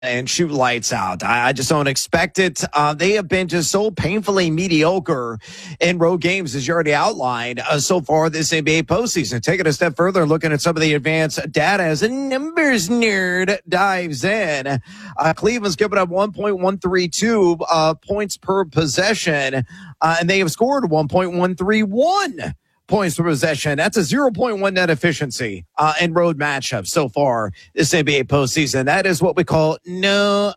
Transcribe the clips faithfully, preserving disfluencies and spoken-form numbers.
and shoot lights out. I, I just don't expect it. Uh, they have been just so painfully mediocre in road games, as you already outlined, uh, so far this N B A postseason. Taking a step further, looking at some of the advanced data as a numbers nerd dives in. Uh, Cleveland's given up one point one three two uh, points per possession, uh, and they have scored one point one three one points per possession. That's a zero point one net efficiency uh, in road matchups so far this N B A postseason. That is what we call no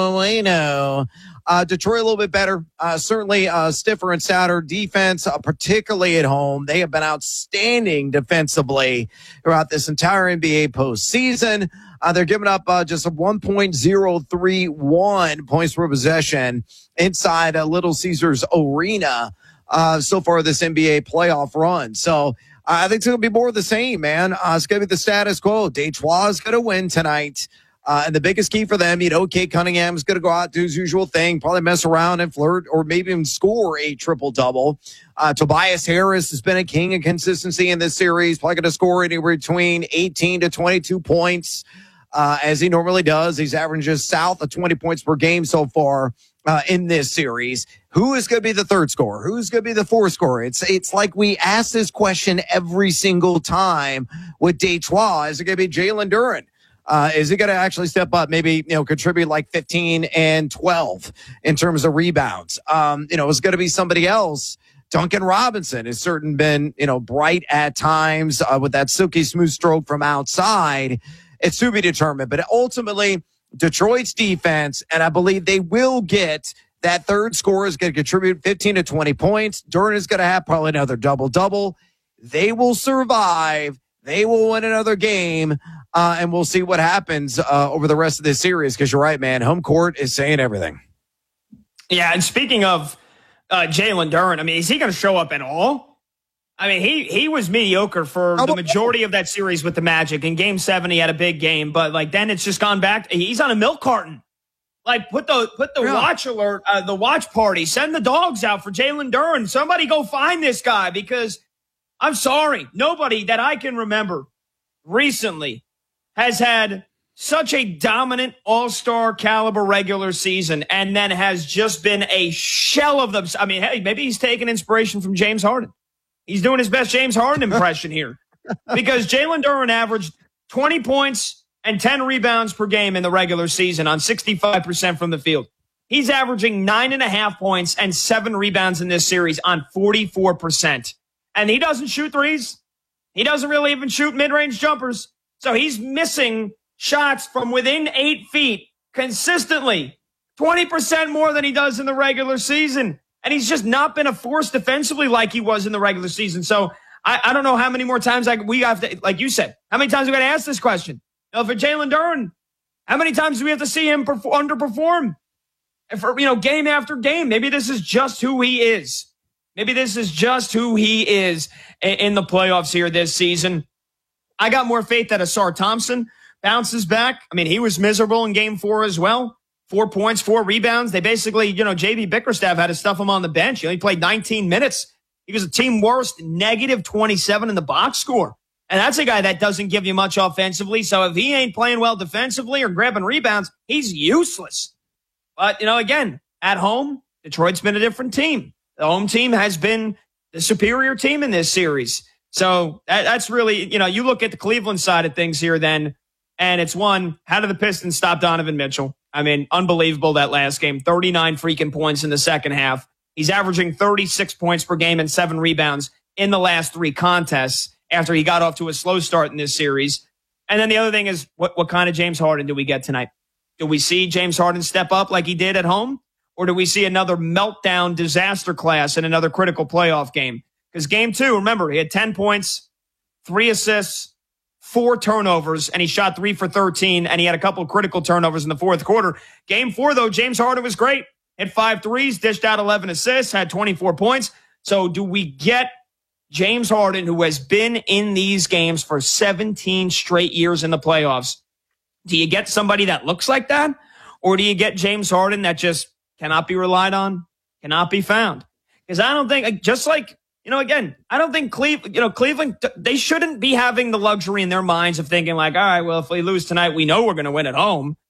bueno. Uh, Detroit a little bit better, uh, certainly uh, stiffer and stouter defense, uh, particularly at home. They have been outstanding defensively throughout this entire N B A postseason. Uh, they're giving up uh, just a one point oh three one points per possession inside uh, Little Caesars Arena. Uh, so far this N B A playoff run. So uh, I think it's going to be more of the same, man. Uh, it's going to be the status quo. Detroit is going to win tonight. Uh, and the biggest key for them, you know, Kate Cunningham is going to go out, do his usual thing, probably mess around and flirt or maybe even score a triple-double. Uh, Tobias Harris has been a king of consistency in this series, probably going to score anywhere between eighteen to twenty-two points, uh, as he normally does. He's averaging just south of twenty points per game so far uh, in this series. Who is going to be the third scorer? Who's going to be the fourth scorer? It's it's like we ask this question every single time with Detroit. Is it going to be Jalen Duren? Uh, is he going to actually step up, maybe, you know, contribute like fifteen and twelve in terms of rebounds? Um, you know, is going to be somebody else. Duncan Robinson has certainly been, you know, bright at times uh, with that silky smooth stroke from outside. It's to be determined. But ultimately, Detroit's defense, and I believe they will get that third scorer, is going to contribute fifteen to twenty points. Duren is going to have probably another double-double. They will survive. They will win another game, uh, and we'll see what happens uh, over the rest of this series, because you're right, man. Home court is saying everything. Yeah, and speaking of uh, Jalen Duren, I mean, is he going to show up at all? I mean, he he was mediocre for the majority of that series with the Magic. In Game seven, he had a big game, but, like, then it's just gone back. He's on a milk carton. Like, put the put the yeah. watch alert, uh, the watch party. Send the dogs out for Jalen Duren. Somebody go find this guy, because I'm sorry, nobody that I can remember recently has had such a dominant all-star caliber regular season and then has just been a shell of them. I mean, hey, maybe he's taking inspiration from James Harden. He's doing his best James Harden impression here, because Jalen Duren averaged twenty points and ten rebounds per game in the regular season on sixty-five percent from the field. He's averaging nine and a half points and seven rebounds in this series on forty-four percent. And he doesn't shoot threes. He doesn't really even shoot mid-range jumpers. So he's missing shots from within eight feet consistently, twenty percent more than he does in the regular season. And he's just not been a force defensively like he was in the regular season. So I, I don't know how many more times I, we have to, like you said, how many times we got to ask this question? You know, for Jalen Duren, how many times do we have to see him perform, underperform? And for, you know, game after game, maybe this is just who he is. Maybe this is just who he is in the playoffs here this season. I got more faith that Asar Thompson bounces back. I mean, he was miserable in game four as well. Four points, four rebounds. They basically, you know, J B Bickerstaff had to stuff him on the bench. He only played nineteen minutes. He was a team worst, negative twenty-seven in the box score. And that's a guy that doesn't give you much offensively. So if he ain't playing well defensively or grabbing rebounds, he's useless. But, you know, again, at home, Detroit's been a different team. The home team has been the superior team in this series. So that, that's really, you know, you look at the Cleveland side of things here then, and it's one, how did the Pistons stop Donovan Mitchell? I mean, unbelievable that last game. thirty-nine freaking points in the second half. He's averaging thirty-six points per game and seven rebounds in the last three contests after he got off to a slow start in this series. And then the other thing is, what, what kind of James Harden do we get tonight? Do we see James Harden step up like he did at home? Or do we see another meltdown disaster class in another critical playoff game? Because game two, remember, he had ten points, three assists, four turnovers, and he shot three for thirteen, and he had a couple of critical turnovers in the fourth quarter. Game four, though, James Harden was great. Hit five threes, dished out eleven assists, had twenty-four points. So do we get James Harden, who has been in these games for seventeen straight years in the playoffs? Do you get somebody that looks like that? Or do you get James Harden that just cannot be relied on, cannot be found? Because I don't think, just like, you know, again, I don't think Cleveland, you know, Cleveland, they shouldn't be having the luxury in their minds of thinking like, all right, well, if we lose tonight, we know we're going to win at home.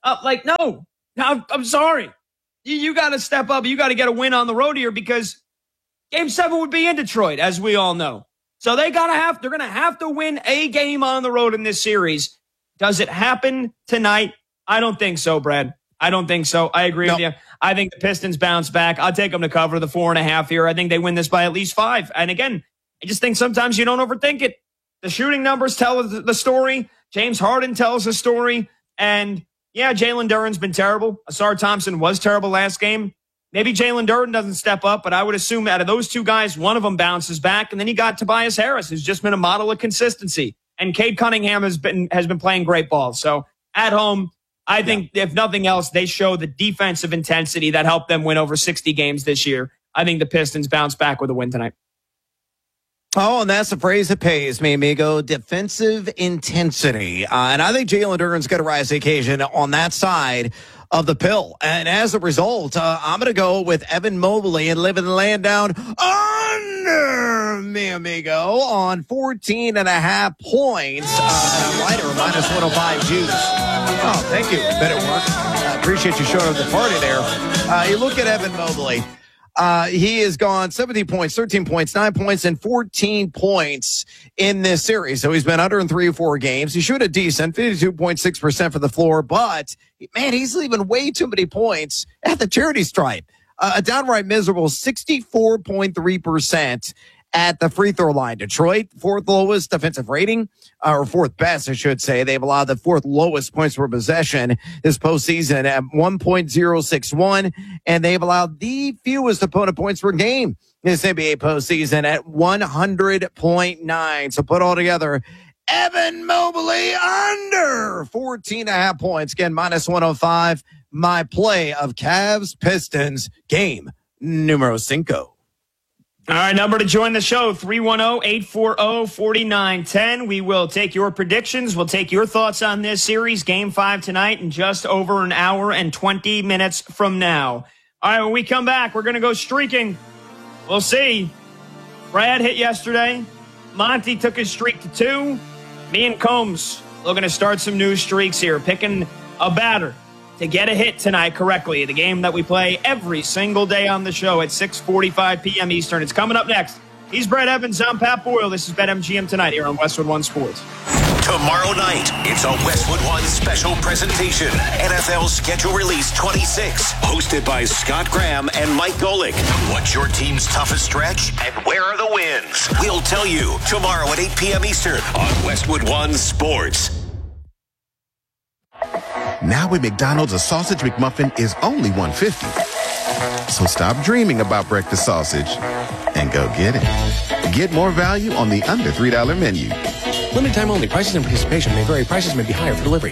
Uh, like, no, no, I'm, I'm sorry. You, you got to step up. You got to get a win on the road here because game seven would be in Detroit, as we all know. So they got to have, they're going to have to win a game on the road in this series. Does it happen tonight? I don't think so, Brad. I don't think so. I agree no. with you. I think the Pistons bounce back. I'll take them to cover the four and a half here. I think they win this by at least five. And again, I just think sometimes you don't overthink it. The shooting numbers tell the story. James Harden tells the story. And yeah, Jalen Duren's been terrible. Asar Thompson was terrible last game. Maybe Jalen Duren doesn't step up, but I would assume out of those two guys, one of them bounces back. And then you got Tobias Harris, who's just been a model of consistency. And Cade Cunningham has been has been playing great ball. So at home, I think yeah. if nothing else, they show the defensive intensity that helped them win over sixty games this year. I think the Pistons bounce back with a win tonight. Oh, and that's the phrase that pays me, amigo. Defensive intensity. Uh, and I think Jalen Duren's going to rise to the occasion on that side of the pill. And as a result, uh, I'm going to go with Evan Mobley and living the land down under me, amigo, on fourteen and a half points. Uh, lighter, minus one oh five juice. Oh, thank you. Bet it worked. I appreciate you showing up at the party there. Uh, you look at Evan Mobley. Uh, he has gone seventeen points, thirteen points, nine points, and fourteen points in this series. So he's been under in three or four games. He shoot a decent fifty-two point six percent for the floor, but man, he's leaving way too many points at the charity stripe. Uh, a downright miserable sixty-four point three percent at the free throw line. Detroit, fourth lowest defensive rating, uh, or fourth best, I should say. They've allowed the fourth lowest points per possession this postseason at one point oh six one, and they've allowed the fewest opponent points per game this N B A postseason at one hundred point nine. So put all together, Evan Mobley under fourteen and a half points. Again, minus one oh five. My play of Cavs Pistons game numero cinco. All right, number to join the show, three one zero, eight four zero, four nine one zero. We will take your predictions. We'll take your thoughts on this series, game five tonight, in just over an hour and twenty minutes from now. All right, when we come back, we're going to go streaking. We'll see. Brad hit yesterday. Monty took his streak to two. Me and Combs looking to start some new streaks here, picking a batter to get a hit tonight correctly. The game that we play every single day on the show at six forty-five p.m. Eastern. It's coming up next. He's Brett Evans. I'm Pat Boyle. This is BetMGM Tonight here on Westwood One Sports. Tomorrow night, it's a Westwood One special presentation. N F L Schedule Release twenty-six, hosted by Scott Graham and Mike Golick. What's your team's toughest stretch, and where are the wins? We'll tell you tomorrow at eight p.m. Eastern on Westwood One Sports. Now at McDonald's, a sausage McMuffin is only one dollar fifty. So stop dreaming about breakfast sausage and go get it. Get more value on the under three dollar menu. Limited time only. Prices and participation may vary. Prices may be higher for delivery.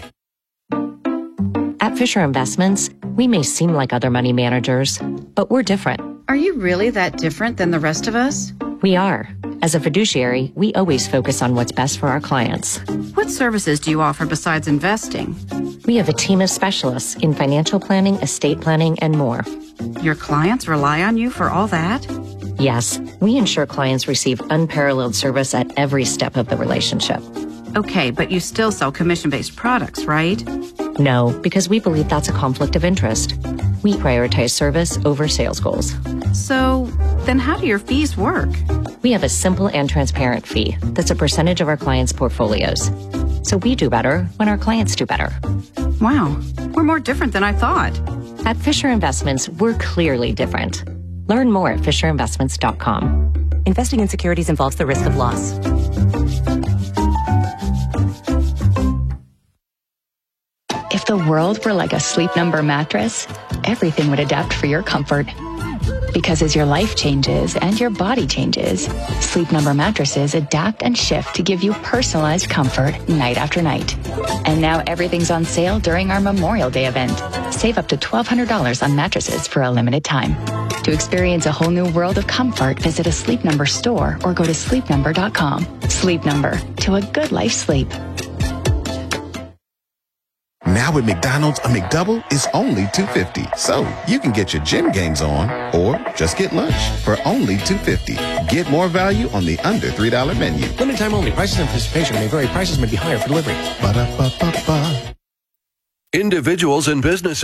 At Fisher Investments, we may seem like other money managers, but we're different. Are you really that different than the rest of us? We are. As a fiduciary, we always focus on what's best for our clients. What services do you offer besides investing? We have a team of specialists in financial planning, estate planning, and more. Your clients rely on you for all that? Yes, we ensure clients receive unparalleled service at every step of the relationship. Okay, but you still sell commission-based products, right? No, because we believe that's a conflict of interest. We prioritize service over sales goals. So, then how do your fees work? We have a simple and transparent fee that's a percentage of our clients' portfolios. So we do better when our clients do better. Wow, we're more different than I thought. At Fisher Investments, we're clearly different. Learn more at fisher investments dot com. Investing in securities involves the risk of loss. If the world were like a Sleep Number mattress, everything would adapt for your comfort. Because as your life changes and your body changes, Sleep Number mattresses adapt and shift to give you personalized comfort night after night. And now everything's on sale during our Memorial Day event. Save up to twelve hundred dollars on mattresses for a limited time. To experience a whole new world of comfort, visit a Sleep Number store or go to sleep number dot com. Sleep Number, to a good life sleep. Now at McDonald's, a McDouble is only two dollars and fifty cents. So you can get your gym gains on or just get lunch for only two dollars and fifty cents. Get more value on the under three dollar menu. Limited time only. Prices and participation may vary. Prices may be higher for delivery. Ba-da-ba-ba-ba. Individuals and businesses